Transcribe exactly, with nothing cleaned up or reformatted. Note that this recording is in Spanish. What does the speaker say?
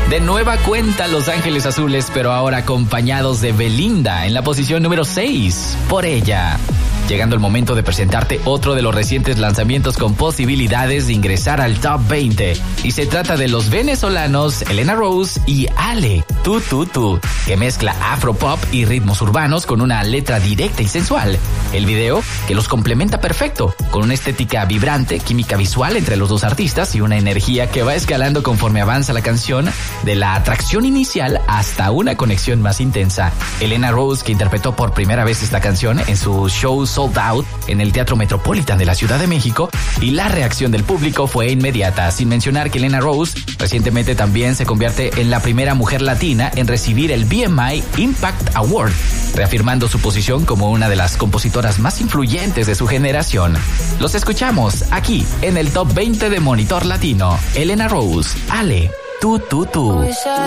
De nueva cuenta Los Ángeles Azules, pero ahora acompañados de Belinda en la posición número seis. Por ella. Llegando el momento de presentarte otro de los recientes lanzamientos con posibilidades de ingresar al top veinte. Y se trata de los venezolanos Elena Rose y Ale, Tú, Tú, Tú, que mezcla afropop y ritmos urbanos con una letra directa y sensual. El video que los complementa perfecto, con una estética vibrante, química visual entre los dos artistas y una energía que va escalando conforme avanza la canción, de la atracción inicial hasta una conexión más intensa. Elena Rose, que interpretó por primera vez esta canción en su show Sold Out en el Teatro Metropolitan de la Ciudad de México, y la reacción del público fue inmediata, sin mencionar que Elena Rose recientemente también se convierte en la primera mujer latina en recibir el B M I Impact Award, reafirmando su posición como una de las compositoras más influyentes de su generación. Los escuchamos aquí en el top veinte de Monitor Latino. Elena Rose, Ale, Tú, Tú, Tú.